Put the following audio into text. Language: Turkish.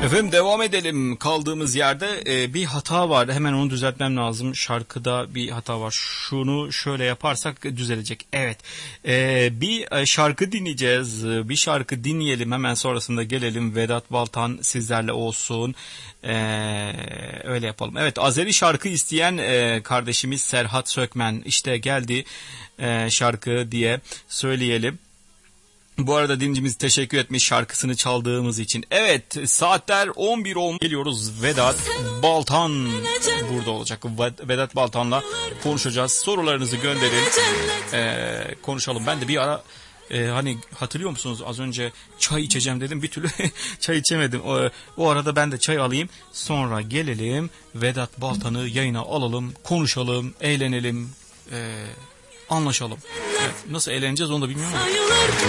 Efendim devam edelim kaldığımız yerde. Bir hata var, hemen onu düzeltmem lazım. Şarkıda bir hata var, şunu şöyle yaparsak düzelecek. Evet, bir şarkı dinleyeceğiz, bir şarkı dinleyelim, hemen sonrasında gelelim. Vedat Baltan sizlerle olsun. Öyle yapalım. Evet, Azeri şarkı isteyen kardeşimiz Serhat Sökmen işte geldi, şarkı diye söyleyelim. Bu arada dinleyicimiz teşekkür etmiş şarkısını çaldığımız için. Evet, saatler 11 geliyoruz. Vedat Baltan burada olacak. Vedat Baltan'la konuşacağız. Sorularınızı gönderin. Konuşalım. Ben de bir ara hani hatırlıyor musunuz, az önce çay içeceğim dedim, bir türlü çay içemedim. O arada ben de çay alayım, sonra gelelim Vedat Baltan'ı yayına alalım, konuşalım, eğlenelim, anlaşalım. Evet, nasıl eğleneceğiz onu da bilmiyorum ama.